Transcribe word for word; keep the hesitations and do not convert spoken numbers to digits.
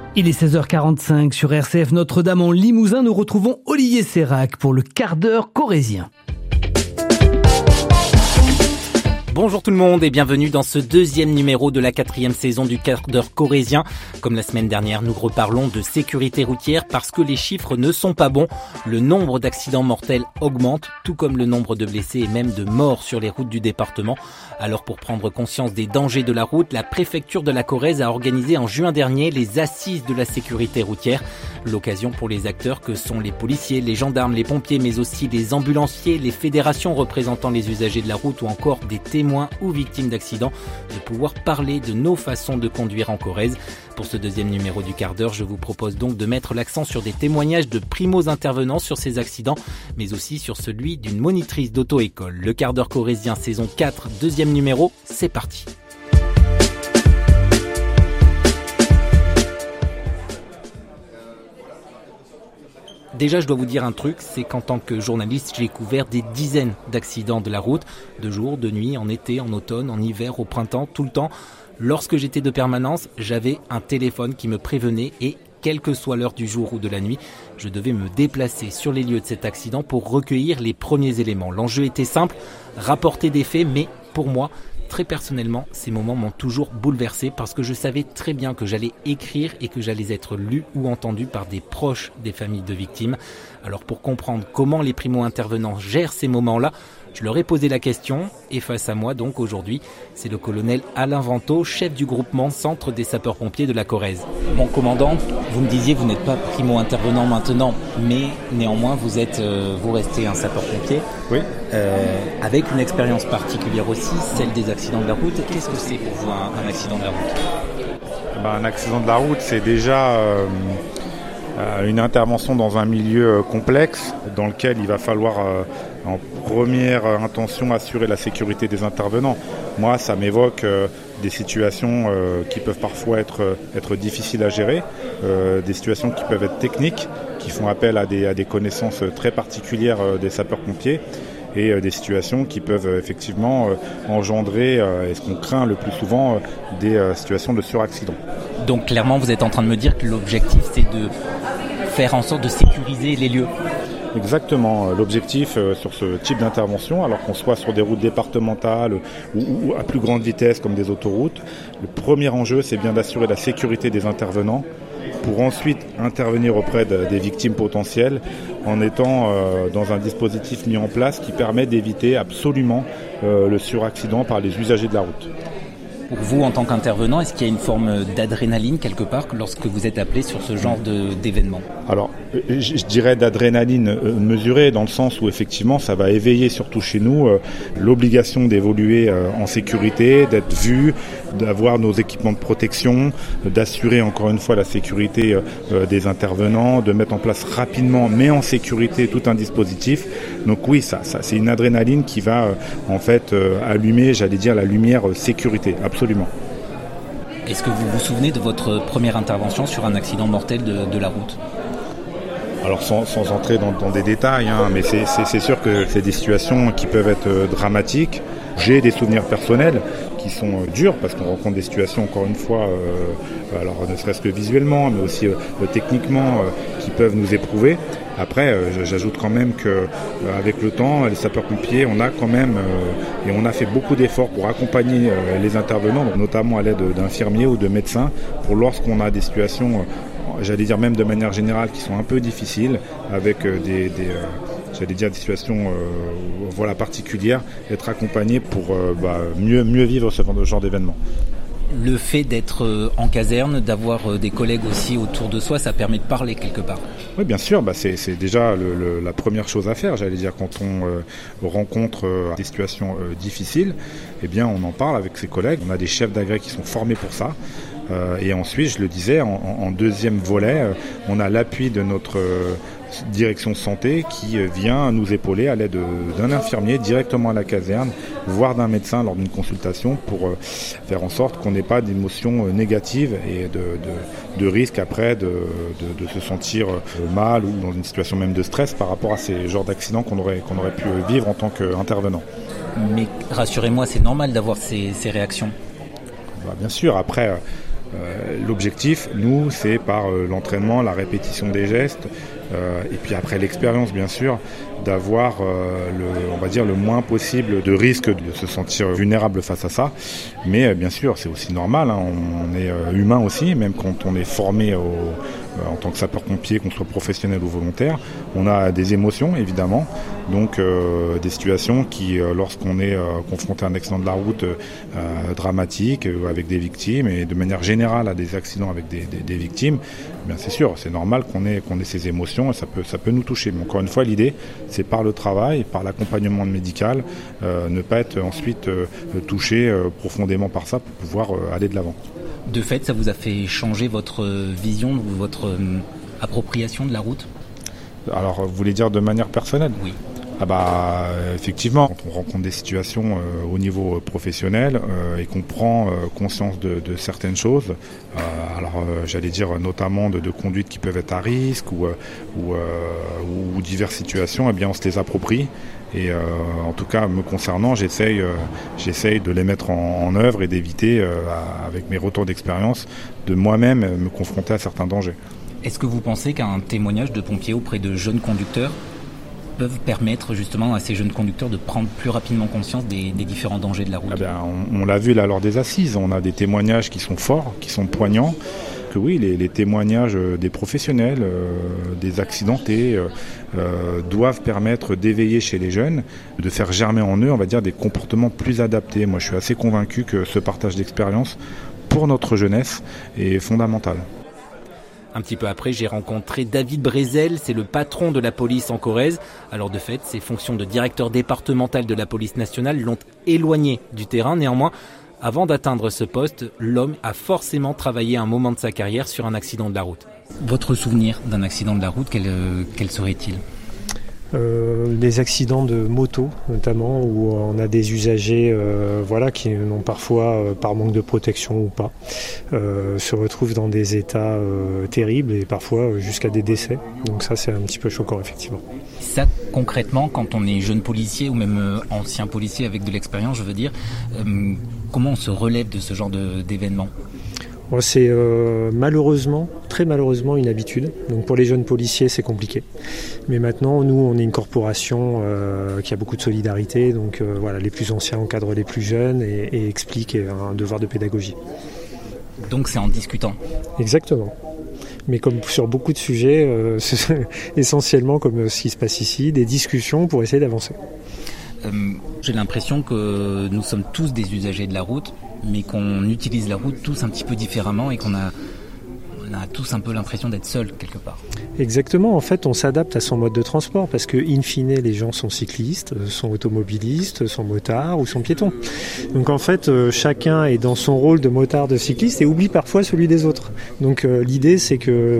Il est seize heures quarante-cinq sur R C F Notre-Dame en Limousin. Nous retrouvons Olivier Sérac pour le quart d'heure corrézien. Bonjour tout le monde et bienvenue dans ce deuxième numéro de la quatrième saison du quart d'heure corrézien. Comme la semaine dernière, nous reparlons de sécurité routière parce que les chiffres ne sont pas bons. Le nombre d'accidents mortels augmente, tout comme le nombre de blessés et même de morts sur les routes du département. Alors pour prendre conscience des dangers de la route, la préfecture de la Corrèze a organisé en juin dernier les assises de la sécurité routière. L'occasion pour les acteurs que sont les policiers, les gendarmes, les pompiers, mais aussi les ambulanciers, les fédérations représentant les usagers de la route ou encore des témoins ou victimes d'accidents, de pouvoir parler de nos façons de conduire en Corrèze. Pour ce deuxième numéro du quart d'heure, je vous propose donc de mettre l'accent sur des témoignages de primos intervenants sur ces accidents, mais aussi sur celui d'une monitrice d'auto-école. Le quart d'heure corrézien saison quatre, deuxième numéro, c'est parti. Déjà, je dois vous dire un truc, c'est qu'en tant que journaliste, j'ai couvert des dizaines d'accidents de la route, de jour, de nuit, en été, en automne, en hiver, au printemps, tout le temps. Lorsque j'étais de permanence, j'avais un téléphone qui me prévenait et, quelle que soit l'heure du jour ou de la nuit, je devais me déplacer sur les lieux de cet accident pour recueillir les premiers éléments. L'enjeu était simple, rapporter des faits, mais pour moi, très personnellement, ces moments m'ont toujours bouleversé parce que je savais très bien que j'allais écrire et que j'allais être lu ou entendu par des proches des familles de victimes. Alors pour comprendre comment les primo-intervenants gèrent ces moments-là, je leur ai posé la question et face à moi donc aujourd'hui, c'est le colonel Alain Ventot, chef du groupement Centre des sapeurs-pompiers de la Corrèze. Mon commandant, vous me disiez vous n'êtes pas primo-intervenant maintenant, mais néanmoins vous êtes, euh, vous restez un sapeur-pompier. Oui. Euh, avec une expérience particulière aussi, celle des accidents de la route. Qu'est-ce que c'est pour vous un, un accident de la route ? Ben, un accident de la route, c'est déjà euh, une intervention dans un milieu complexe dans lequel il va falloir euh, en première intention assurer la sécurité des intervenants. Moi, ça m'évoque euh, des situations euh, qui peuvent parfois être, être difficiles à gérer, euh, des situations qui peuvent être techniques, qui font appel à des, à des connaissances très particulières euh, des sapeurs-pompiers, et euh, des situations qui peuvent euh, effectivement euh, engendrer, euh, et ce qu'on craint le plus souvent, euh, des euh, situations de suraccident. Donc clairement, vous êtes en train de me dire que l'objectif, c'est de faire en sorte de sécuriser les lieux. Exactement. L'objectif euh, sur ce type d'intervention, alors qu'on soit sur des routes départementales ou, ou à plus grande vitesse comme des autoroutes, le premier enjeu, c'est bien d'assurer la sécurité des intervenants pour ensuite intervenir auprès de, des victimes potentielles en étant euh, dans un dispositif mis en place qui permet d'éviter absolument euh, le suraccident par les usagers de la route. Pour vous, en tant qu'intervenant, est-ce qu'il y a une forme d'adrénaline quelque part lorsque vous êtes appelé sur ce genre de, d'événement ? Alors, je, je dirais d'adrénaline mesurée dans le sens où effectivement ça va éveiller surtout chez nous euh, l'obligation d'évoluer euh, en sécurité, d'être vu, d'avoir nos équipements de protection, d'assurer encore une fois la sécurité euh, des intervenants, de mettre en place rapidement mais en sécurité tout un dispositif. Donc oui, ça, ça c'est une adrénaline qui va euh, en fait euh, allumer, j'allais dire, la lumière euh, sécurité. Absolument. Est-ce que vous vous souvenez de votre première intervention sur un accident mortel de, de la route ? Alors sans, sans entrer dans, dans des détails, hein, mais c'est, c'est, c'est sûr que c'est des situations qui peuvent être euh, dramatiques. J'ai des souvenirs personnels qui sont euh, durs parce qu'on rencontre des situations, encore une fois, euh, alors ne serait-ce que visuellement, mais aussi euh, techniquement, euh, qui peuvent nous éprouver. Après, euh, j'ajoute quand même que euh, avec le temps, les sapeurs-pompiers, on a quand même euh, et on a fait beaucoup d'efforts pour accompagner euh, les intervenants, notamment à l'aide d'infirmiers ou de médecins, pour lorsqu'on a des situations, euh, j'allais dire même de manière générale, qui sont un peu difficiles, avec euh, des, des euh, j'allais dire des situations euh, voilà, particulières, être accompagné pour euh, bah, mieux, mieux vivre ce genre d'événement. Le fait d'être en caserne, d'avoir des collègues aussi autour de soi, ça permet de parler quelque part. Oui, bien sûr, bah c'est, c'est déjà le, le, la première chose à faire. J'allais dire, quand on euh, rencontre euh, des situations euh, difficiles, eh bien, on en parle avec ses collègues. On a des chefs d'agrès qui sont formés pour ça. Euh, et ensuite, je le disais, en, en deuxième volet, euh, on a l'appui de notre euh, direction santé qui vient nous épauler à l'aide d'un infirmier directement à la caserne, voire d'un médecin lors d'une consultation pour faire en sorte qu'on n'ait pas d'émotions négatives et de, de, de risque après de, de, de se sentir mal ou dans une situation même de stress par rapport à ces genres d'accidents qu'on aurait, qu'on aurait pu vivre en tant qu'intervenant. Mais rassurez-moi, c'est normal d'avoir ces, ces réactions. Bah, bien sûr, après... Euh, l'objectif, nous, c'est par euh, l'entraînement, la répétition des gestes, euh, et puis après l'expérience, bien sûr, d'avoir euh, le, on va dire, le moins possible de risque de se sentir vulnérable face à ça. Mais euh, bien sûr, c'est aussi normal, hein, on, on est euh, humain aussi, même quand on est formé au, euh, en tant que sapeur-pompier, qu'on soit professionnel ou volontaire, on a des émotions, évidemment. Donc euh, des situations qui, euh, lorsqu'on est euh, confronté à un accident de la route euh, dramatique, euh, avec des victimes, et de manière générale à des accidents avec des, des, des victimes, eh bien c'est sûr, c'est normal qu'on ait, qu'on ait ces émotions, et ça peut, ça peut nous toucher. Mais encore une fois, l'idée, c'est par le travail, par l'accompagnement médical, euh, ne pas être ensuite euh, touché euh, profondément par ça pour pouvoir euh, aller de l'avant. De fait, ça vous a fait changer votre vision, votre euh, appropriation de la route ? Alors, vous voulez dire de manière personnelle ? Oui. Ah bah effectivement, quand on rencontre des situations euh, au niveau professionnel euh, et qu'on prend euh, conscience de, de certaines choses, euh, alors euh, j'allais dire notamment de, de conduites qui peuvent être à risque ou, euh, ou, euh, ou diverses situations, eh bien on se les approprie. Et euh, en tout cas, me concernant, j'essaye, euh, j'essaye de les mettre en, en œuvre et d'éviter, euh, avec mes retours d'expérience, de moi-même me confronter à certains dangers. Est-ce que vous pensez qu'un témoignage de pompiers auprès de jeunes conducteurs peuvent permettre justement à ces jeunes conducteurs de prendre plus rapidement conscience des, des différents dangers de la route ? Ah ben, on, on l'a vu là lors des assises, on a des témoignages qui sont forts, qui sont poignants, que oui, les, les témoignages des professionnels, euh, des accidentés, euh, euh, doivent permettre d'éveiller chez les jeunes, de faire germer en eux, on va dire, des comportements plus adaptés. Moi, je suis assez convaincu que ce partage d'expérience pour notre jeunesse est fondamental. Un petit peu après, j'ai rencontré David Brézel, c'est le patron de la police en Corrèze. Alors de fait, ses fonctions de directeur départemental de la police nationale l'ont éloigné du terrain. Néanmoins, avant d'atteindre ce poste, l'homme a forcément travaillé un moment de sa carrière sur un accident de la route. Votre souvenir d'un accident de la route, quel, quel serait-il ? Euh, les accidents de moto notamment, où on a des usagers euh, voilà, qui n'ont parfois, euh, par manque de protection ou pas, euh, se retrouvent dans des états euh, terribles et parfois jusqu'à des décès. Donc ça, c'est un petit peu choquant, effectivement. Ça, concrètement, quand on est jeune policier ou même euh, ancien policier avec de l'expérience, je veux dire, euh, comment on se relève de ce genre de, d'événements ? Bon, c'est euh, malheureusement, très malheureusement, une habitude. Donc pour les jeunes policiers, c'est compliqué. Mais maintenant, nous, on est une corporation euh, qui a beaucoup de solidarité. Donc euh, voilà, les plus anciens encadrent les plus jeunes et, et expliquent un devoir de pédagogie. Donc c'est en discutant. Exactement. Mais comme sur beaucoup de sujets, euh, c'est essentiellement comme ce qui se passe ici, des discussions pour essayer d'avancer. Euh, j'ai l'impression que nous sommes tous des usagers de la route, mais qu'on utilise la route tous un petit peu différemment et qu'on a, on a tous un peu l'impression d'être seuls quelque part. Exactement, en fait on s'adapte à son mode de transport parce que in fine les gens sont cyclistes, sont automobilistes, sont motards ou sont piétons. Donc en fait euh, chacun est dans son rôle de motard, de cycliste et oublie parfois celui des autres. Donc euh, l'idée c'est que